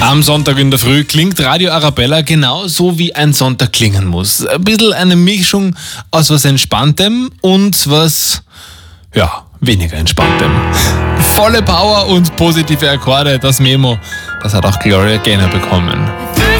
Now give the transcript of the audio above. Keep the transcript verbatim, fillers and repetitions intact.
Am Sonntag in der Früh klingt Radio Arabella genauso wie ein Sonntag klingen muss. Ein bisschen eine Mischung aus was Entspanntem und was, ja, weniger Entspanntem. Volle Power und positive Akkorde, das Memo, das hat auch Gloria Gaynor bekommen.